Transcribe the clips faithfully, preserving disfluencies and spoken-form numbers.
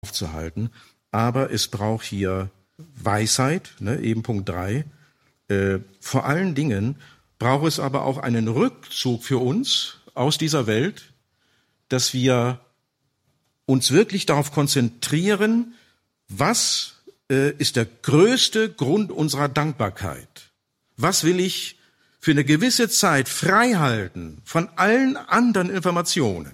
zu halten. Aber es braucht hier Weisheit, ne, eben Punkt drei. Äh, vor allen Dingen braucht es aber auch einen Rückzug für uns aus dieser Welt, dass wir uns wirklich darauf konzentrieren, was äh, ist der größte Grund unserer Dankbarkeit? Was will ich für eine gewisse Zeit frei halten von allen anderen Informationen?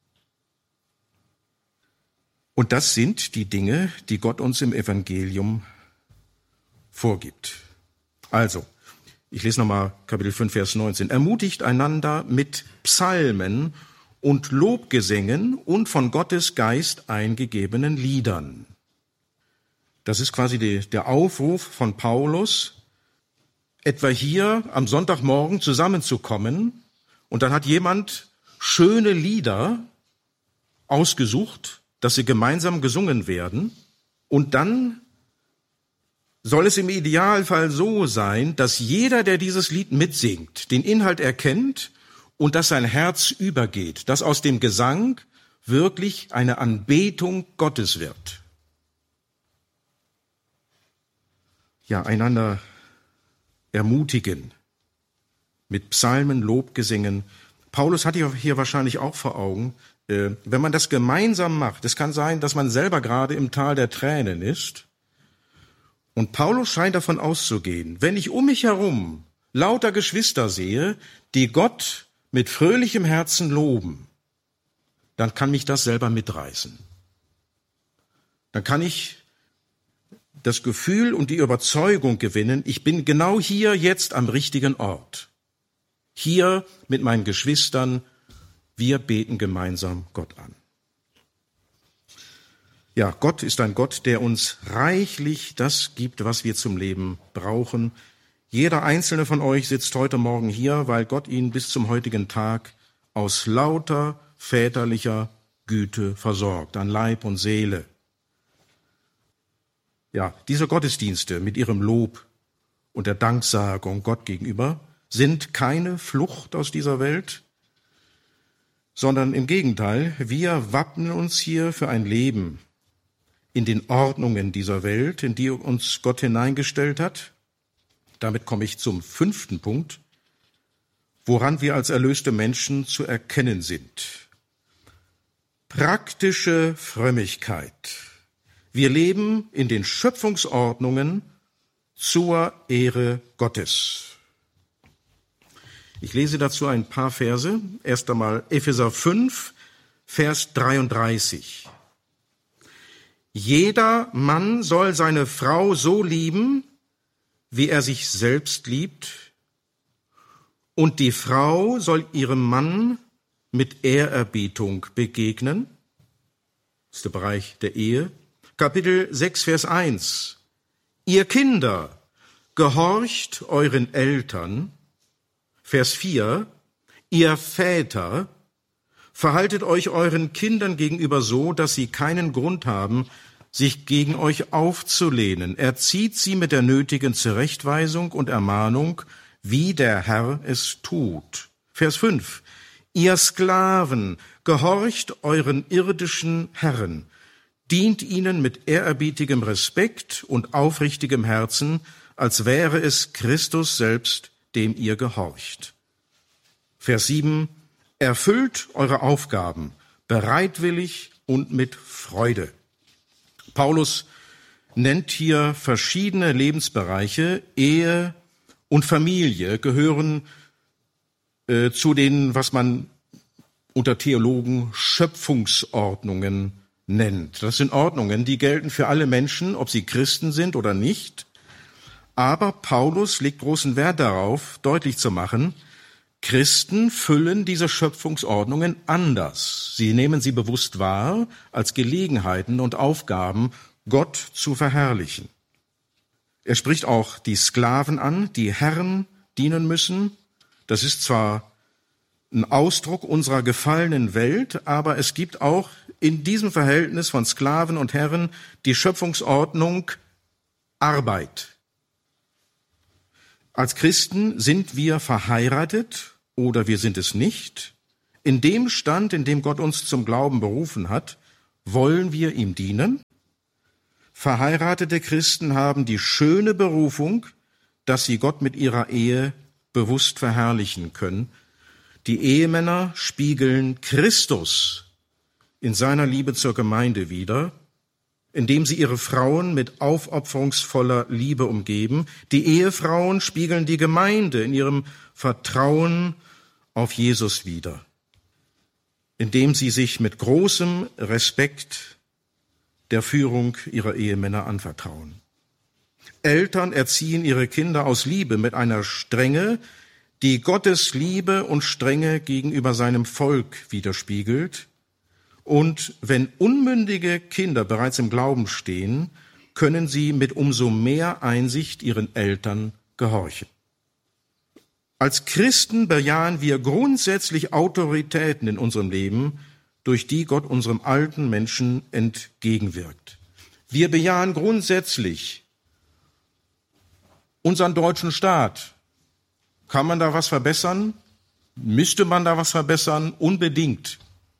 Und das sind die Dinge, die Gott uns im Evangelium vorgibt. Also, ich lese nochmal Kapitel fünf, Vers neunzehn. Ermutigt einander mit Psalmen und Lobgesängen und von Gottes Geist eingegebenen Liedern. Das ist quasi die, der Aufruf von Paulus, etwa hier am Sonntagmorgen zusammenzukommen, und dann hat jemand schöne Lieder ausgesucht, dass sie gemeinsam gesungen werden, und dann soll es im Idealfall so sein, dass jeder, der dieses Lied mitsingt, den Inhalt erkennt und dass sein Herz übergeht, dass aus dem Gesang wirklich eine Anbetung Gottes wird. Ja, einander ermutigen mit Psalmen, Lobgesängen. Paulus hat hier wahrscheinlich auch vor Augen, äh, wenn man das gemeinsam macht, es kann sein, dass man selber gerade im Tal der Tränen ist. Und Paulus scheint davon auszugehen, wenn ich um mich herum lauter Geschwister sehe, die Gott mit fröhlichem Herzen loben, dann kann mich das selber mitreißen. Dann kann ich das Gefühl und die Überzeugung gewinnen, ich bin genau hier jetzt am richtigen Ort. Hier mit meinen Geschwistern, wir beten gemeinsam Gott an. Ja, Gott ist ein Gott, der uns reichlich das gibt, was wir zum Leben brauchen. Jeder einzelne von euch sitzt heute Morgen hier, weil Gott ihn bis zum heutigen Tag aus lauter väterlicher Güte versorgt, an Leib und Seele. Ja, diese Gottesdienste mit ihrem Lob und der Danksagung Gott gegenüber sind keine Flucht aus dieser Welt, sondern im Gegenteil, wir wappnen uns hier für ein Leben in den Ordnungen dieser Welt, in die uns Gott hineingestellt hat. Damit komme ich zum fünften Punkt, woran wir als erlöste Menschen zu erkennen sind. Praktische Frömmigkeit. Wir leben in den Schöpfungsordnungen zur Ehre Gottes. Ich lese dazu ein paar Verse. Erst einmal Epheser fünf, Vers dreiunddreißig. Jeder Mann soll seine Frau so lieben, wie er sich selbst liebt, und die Frau soll ihrem Mann mit Ehrerbietung begegnen. Das ist der Bereich der Ehe. Kapitel sechs, Vers eins. Ihr Kinder, gehorcht euren Eltern. Vers vier. Ihr Väter, verhaltet euch euren Kindern gegenüber so, dass sie keinen Grund haben, sich gegen euch aufzulehnen. Erzieht sie mit der nötigen Zurechtweisung und Ermahnung, wie der Herr es tut. Vers fünf. Ihr Sklaven, gehorcht euren irdischen Herren, dient ihnen mit ehrerbietigem Respekt und aufrichtigem Herzen, als wäre es Christus selbst, dem ihr gehorcht. Vers sieben. Erfüllt eure Aufgaben bereitwillig und mit Freude. Paulus nennt hier verschiedene Lebensbereiche. Ehe und Familie gehören äh, zu den, was man unter Theologen Schöpfungsordnungen nennt. Das sind Ordnungen, die gelten für alle Menschen, ob sie Christen sind oder nicht. Aber Paulus legt großen Wert darauf, deutlich zu machen, Christen füllen diese Schöpfungsordnungen anders. Sie nehmen sie bewusst wahr als Gelegenheiten und Aufgaben, Gott zu verherrlichen. Er spricht auch die Sklaven an, die Herren dienen müssen. Das ist zwar ein Ausdruck unserer gefallenen Welt, aber es gibt auch in diesem Verhältnis von Sklaven und Herren die Schöpfungsordnung Arbeit. Als Christen sind wir verheiratet oder wir sind es nicht. In dem Stand, in dem Gott uns zum Glauben berufen hat, wollen wir ihm dienen? Verheiratete Christen haben die schöne Berufung, dass sie Gott mit ihrer Ehe bewusst verherrlichen können. Die Ehemänner spiegeln Christus in seiner Liebe zur Gemeinde wider, indem sie ihre Frauen mit aufopferungsvoller Liebe umgeben. Die Ehefrauen spiegeln die Gemeinde in ihrem Vertrauen auf Jesus wider, indem sie sich mit großem Respekt der Führung ihrer Ehemänner anvertrauen. Eltern erziehen ihre Kinder aus Liebe mit einer Strenge, die Gottes Liebe und Strenge gegenüber seinem Volk widerspiegelt. Und wenn unmündige Kinder bereits im Glauben stehen, können sie mit umso mehr Einsicht ihren Eltern gehorchen. Als Christen bejahen wir grundsätzlich Autoritäten in unserem Leben, durch die Gott unserem alten Menschen entgegenwirkt. Wir bejahen grundsätzlich unseren deutschen Staat. Kann man da was verbessern? Müsste man da was verbessern? Unbedingt.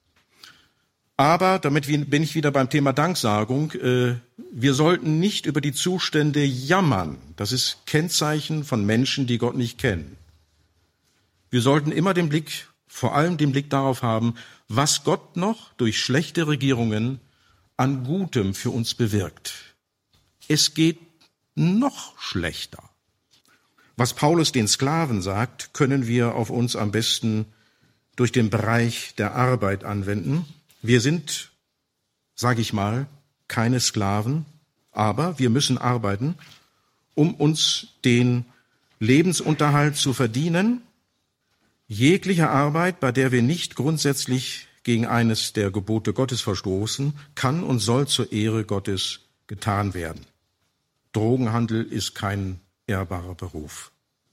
Aber, damit bin ich wieder beim Thema Danksagung, wir sollten nicht über die Zustände jammern. Das ist Kennzeichen von Menschen, die Gott nicht kennen. Wir sollten immer den Blick, vor allem den Blick darauf haben, was Gott noch durch schlechte Regierungen an Gutem für uns bewirkt. Es geht noch schlechter. Was Paulus den Sklaven sagt, können wir auf uns am besten durch den Bereich der Arbeit anwenden. Wir sind, sage ich mal, keine Sklaven, aber wir müssen arbeiten, um uns den Lebensunterhalt zu verdienen. Jegliche Arbeit, bei der wir nicht grundsätzlich gegen eines der Gebote Gottes verstoßen, kann und soll zur Ehre Gottes getan werden. Drogenhandel ist kein ehrbarer Beruf.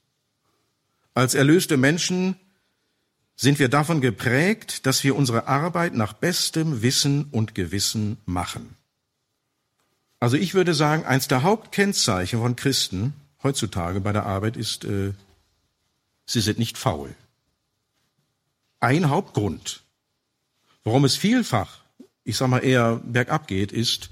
Als erlöste Menschen sind wir davon geprägt, dass wir unsere Arbeit nach bestem Wissen und Gewissen machen. Also ich würde sagen, eins der Hauptkennzeichen von Christen heutzutage bei der Arbeit ist, äh, sie sind nicht faul. Ein Hauptgrund, warum es vielfach, ich sag mal eher bergab geht, ist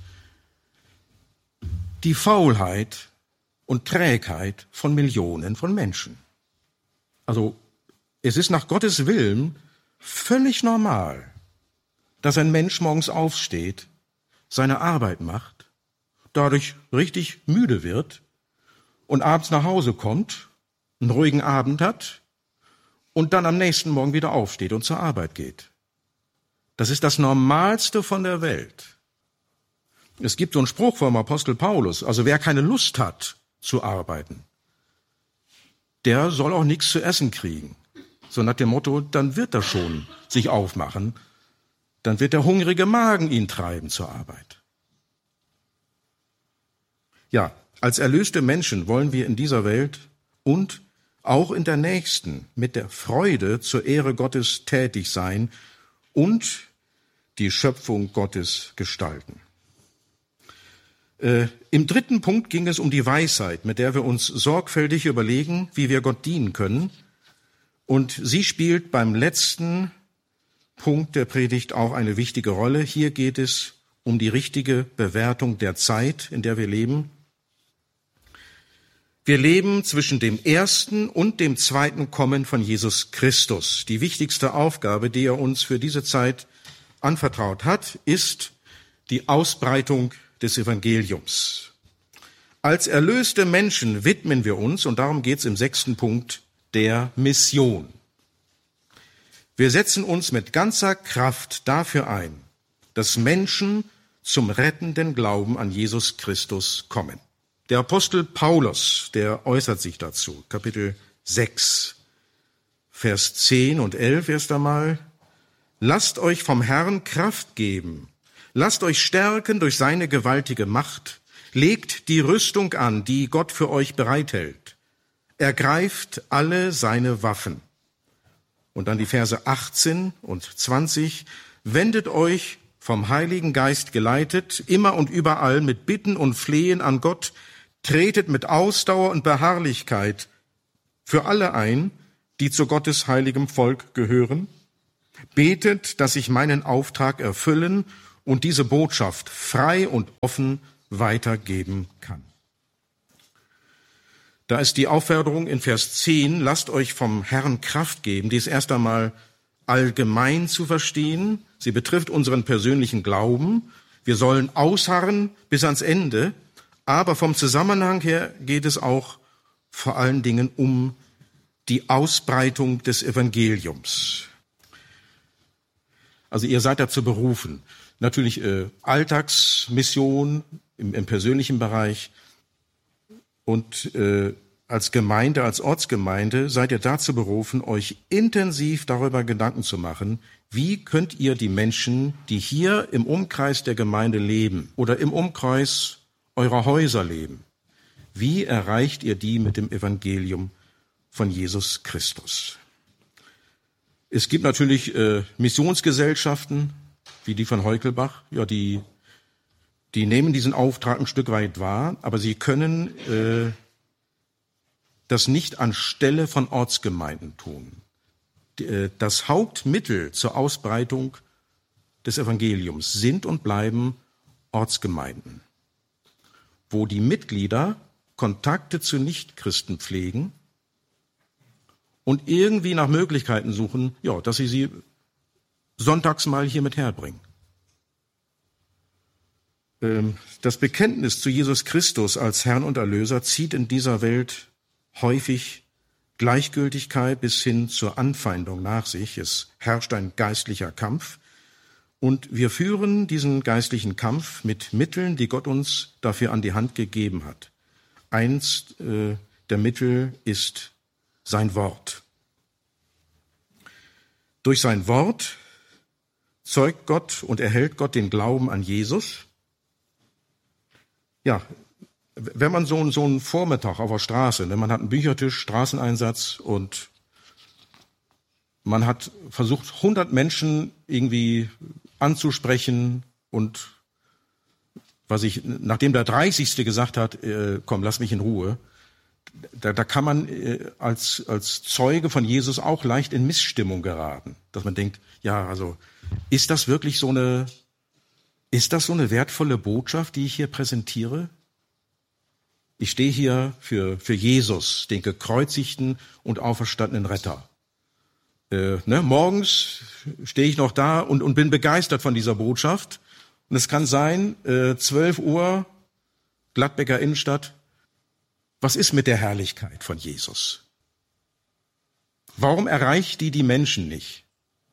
die Faulheit und Trägheit von Millionen von Menschen. Also es ist nach Gottes Willen völlig normal, dass ein Mensch morgens aufsteht, seine Arbeit macht, dadurch richtig müde wird und abends nach Hause kommt, einen ruhigen Abend hat und dann am nächsten Morgen wieder aufsteht und zur Arbeit geht. Das ist das Normalste von der Welt. Es gibt so einen Spruch vom Apostel Paulus, also wer keine Lust hat zu arbeiten, der soll auch nichts zu essen kriegen. So nach dem Motto, dann wird er schon sich aufmachen, dann wird der hungrige Magen ihn treiben zur Arbeit. Ja, als erlöste Menschen wollen wir in dieser Welt und auch in der nächsten mit der Freude zur Ehre Gottes tätig sein und die Schöpfung Gottes gestalten. Äh, im dritten Punkt ging es um die Weisheit, mit der wir uns sorgfältig überlegen, wie wir Gott dienen können. Und sie spielt beim letzten Punkt der Predigt auch eine wichtige Rolle. Hier geht es um die richtige Bewertung der Zeit, in der wir leben. Wir leben zwischen dem ersten und dem zweiten Kommen von Jesus Christus. Die wichtigste Aufgabe, die er uns für diese Zeit anvertraut hat, ist die Ausbreitung des Evangeliums. Als erlöste Menschen widmen wir uns, und darum geht es im sechsten Punkt, der Mission. Wir setzen uns mit ganzer Kraft dafür ein, dass Menschen zum rettenden Glauben an Jesus Christus kommen. Der Apostel Paulus, der äußert sich dazu, Kapitel sechs, Vers zehn und elf erst einmal. Lasst euch vom Herrn Kraft geben, lasst euch stärken durch seine gewaltige Macht, legt die Rüstung an, die Gott für euch bereithält, ergreift alle seine Waffen. Und dann die Verse achtzehn und zwanzig, wendet euch vom Heiligen Geist geleitet, immer und überall mit Bitten und Flehen an Gott, tretet mit Ausdauer und Beharrlichkeit für alle ein, die zu Gottes heiligem Volk gehören. Betet, dass ich meinen Auftrag erfüllen und diese Botschaft frei und offen weitergeben kann. Da ist die Aufforderung in Vers zehn, lasst euch vom Herrn Kraft geben, die ist erst einmal allgemein zu verstehen. Sie betrifft unseren persönlichen Glauben. Wir sollen ausharren bis ans Ende, aber vom Zusammenhang her geht es auch vor allen Dingen um die Ausbreitung des Evangeliums. Also ihr seid dazu berufen. Natürlich äh, Alltagsmission im, im persönlichen Bereich und äh, als Gemeinde, als Ortsgemeinde seid ihr dazu berufen, euch intensiv darüber Gedanken zu machen, wie könnt ihr die Menschen, die hier im Umkreis der Gemeinde leben oder im Umkreis eurer Häuser leben, wie erreicht ihr die mit dem Evangelium von Jesus Christus? Es gibt natürlich äh, Missionsgesellschaften, wie die von Heukelbach, ja, die, die nehmen diesen Auftrag ein Stück weit wahr, aber sie können äh, das nicht anstelle von Ortsgemeinden tun. Die, äh, das Hauptmittel zur Ausbreitung des Evangeliums sind und bleiben Ortsgemeinden, wo die Mitglieder Kontakte zu Nichtchristen pflegen und irgendwie nach Möglichkeiten suchen, ja, dass sie sie sonntags mal hier mit herbringen. Das Bekenntnis zu Jesus Christus als Herrn und Erlöser zieht in dieser Welt häufig Gleichgültigkeit bis hin zur Anfeindung nach sich. Es herrscht ein geistlicher Kampf und wir führen diesen geistlichen Kampf mit Mitteln, die Gott uns dafür an die Hand gegeben hat. Eins äh, der Mittel ist sein Wort. Durch sein Wort zeugt Gott und erhält Gott den Glauben an Jesus. Ja, wenn man so, so einen Vormittag auf der Straße, ne, man hat einen Büchertisch, Straßeneinsatz und man hat versucht, hundert Menschen irgendwie anzusprechen und was ich, nachdem der dreißigste gesagt hat, äh, komm, lass mich in Ruhe, Da, da kann man äh, als, als Zeuge von Jesus auch leicht in Missstimmung geraten, dass man denkt, ja, also ist das wirklich so eine, ist das so eine wertvolle Botschaft, die ich hier präsentiere? Ich stehe hier für, für Jesus, den gekreuzigten und auferstandenen Retter. Äh, ne, morgens stehe ich noch da und, und bin begeistert von dieser Botschaft. Und es kann sein, äh, zwölf Uhr, Gladbecker Innenstadt. Was ist mit der Herrlichkeit von Jesus? Warum erreicht die die Menschen nicht?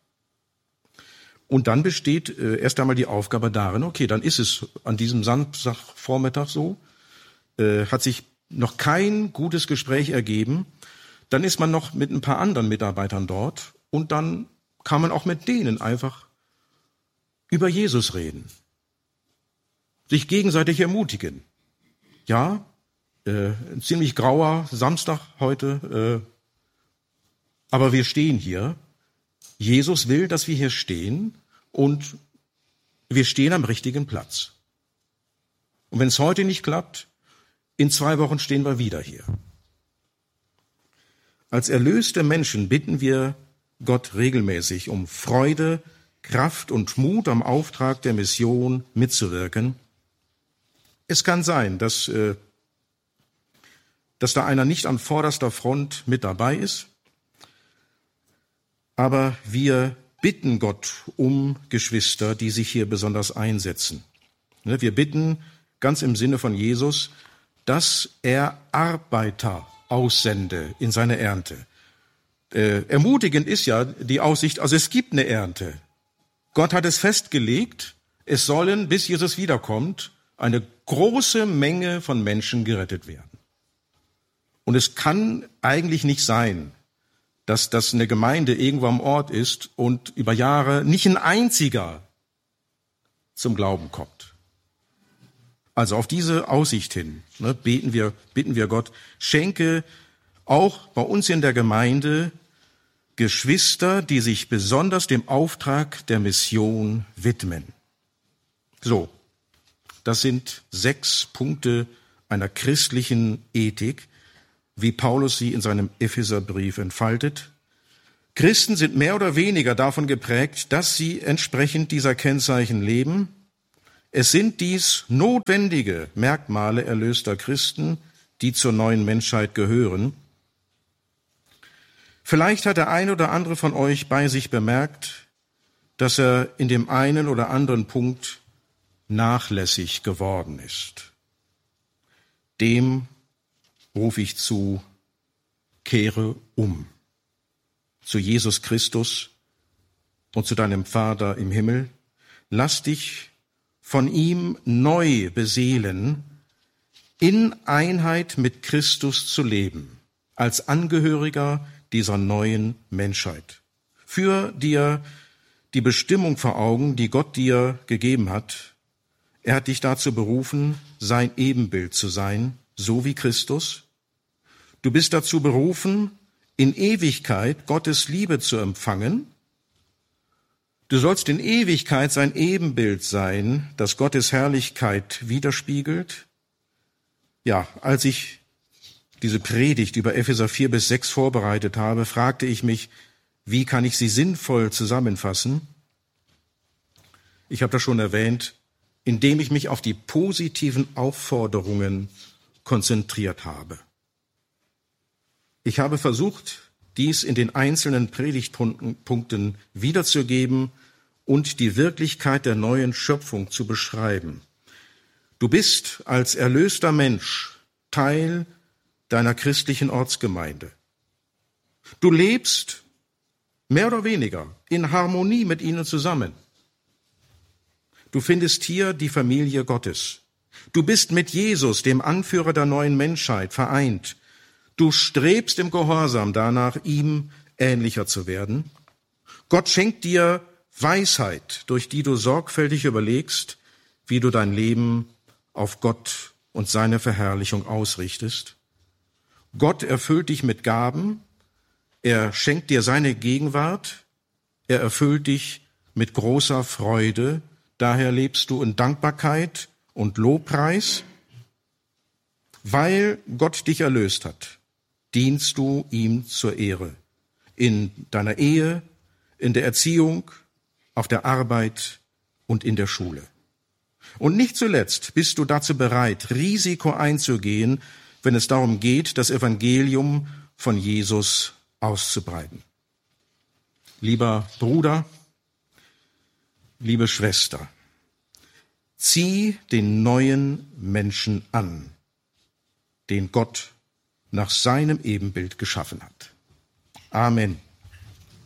Und dann besteht äh, erst einmal die Aufgabe darin, okay, dann ist es an diesem Samstagvormittag so, äh, hat sich noch kein gutes Gespräch ergeben, dann ist man noch mit ein paar anderen Mitarbeitern dort und dann kann man auch mit denen einfach über Jesus reden, sich gegenseitig ermutigen. Ja, Äh, ein ziemlich grauer Samstag heute, äh, aber wir stehen hier. Jesus will, dass wir hier stehen und wir stehen am richtigen Platz. Und wenn es heute nicht klappt, in zwei Wochen stehen wir wieder hier. Als erlöste Menschen bitten wir Gott regelmäßig um Freude, Kraft und Mut am Auftrag der Mission mitzuwirken. Es kann sein, dass äh, dass da einer nicht an vorderster Front mit dabei ist. Aber wir bitten Gott um Geschwister, die sich hier besonders einsetzen. Wir bitten ganz im Sinne von Jesus, dass er Arbeiter aussende in seine Ernte. Äh, ermutigend ist ja die Aussicht, also es gibt eine Ernte. Gott hat es festgelegt, es sollen, bis Jesus wiederkommt, eine große Menge von Menschen gerettet werden. Und es kann eigentlich nicht sein, dass das eine Gemeinde irgendwo am Ort ist und über Jahre nicht ein einziger zum Glauben kommt. Also auf diese Aussicht hin, ne, beten wir, bitten wir Gott, schenke auch bei uns in der Gemeinde Geschwister, die sich besonders dem Auftrag der Mission widmen. So, das sind sechs Punkte einer christlichen Ethik, wie Paulus sie in seinem Epheserbrief entfaltet. Christen sind mehr oder weniger davon geprägt, dass sie entsprechend dieser Kennzeichen leben. Es sind dies notwendige Merkmale erlöster Christen, die zur neuen Menschheit gehören. Vielleicht hat der ein oder andere von euch bei sich bemerkt, dass er in dem einen oder anderen Punkt nachlässig geworden ist. Dem rufe ich zu, kehre um zu Jesus Christus und zu deinem Vater im Himmel. Lass dich von ihm neu beseelen, in Einheit mit Christus zu leben, als Angehöriger dieser neuen Menschheit. Führ dir die Bestimmung vor Augen, die Gott dir gegeben hat. Er hat dich dazu berufen, sein Ebenbild zu sein, so wie Christus. Du bist dazu berufen, in Ewigkeit Gottes Liebe zu empfangen. Du sollst in Ewigkeit sein Ebenbild sein, das Gottes Herrlichkeit widerspiegelt. Ja, als ich diese Predigt über Epheser vier bis sechs vorbereitet habe, fragte ich mich, wie kann ich sie sinnvoll zusammenfassen? Ich habe das schon erwähnt, indem ich mich auf die positiven Aufforderungen konzentriert habe. Ich habe versucht, dies in den einzelnen Predigtpunkten wiederzugeben und die Wirklichkeit der neuen Schöpfung zu beschreiben. Du bist als erlöster Mensch Teil deiner christlichen Ortsgemeinde. Du lebst mehr oder weniger in Harmonie mit ihnen zusammen. Du findest hier die Familie Gottes. Du bist mit Jesus, dem Anführer der neuen Menschheit, vereint. Du strebst im Gehorsam danach, ihm ähnlicher zu werden. Gott schenkt dir Weisheit, durch die du sorgfältig überlegst, wie du dein Leben auf Gott und seine Verherrlichung ausrichtest. Gott erfüllt dich mit Gaben, er schenkt dir seine Gegenwart, er erfüllt dich mit großer Freude, daher lebst du in Dankbarkeit und Lobpreis. Weil Gott dich erlöst hat, dienst du ihm zur Ehre. In deiner Ehe, in der Erziehung, auf der Arbeit und in der Schule. Und nicht zuletzt bist du dazu bereit, Risiko einzugehen, wenn es darum geht, das Evangelium von Jesus auszubreiten. Lieber Bruder, liebe Schwester, zieh den neuen Menschen an, den Gott nach seinem Ebenbild geschaffen hat. Amen.